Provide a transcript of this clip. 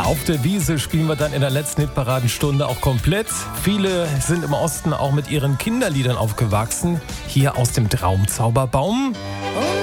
Auf der Wiese spielen wir dann in der letzten Hitparadenstunde auch komplett. Viele sind im Osten auch mit ihren Kinderliedern aufgewachsen. Hier aus dem Traumzauberbaum.